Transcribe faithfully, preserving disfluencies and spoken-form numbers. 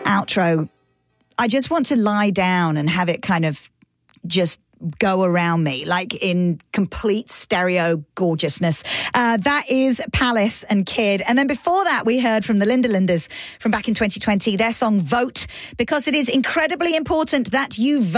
outro, I just want to lie down and have it kind of just go around me, like in complete stereo gorgeousness. Uh, that is Palace and Kid. And then before that, we heard from the Linda Lindas from back in twenty twenty, their song Vote, because it is incredibly important that you vote.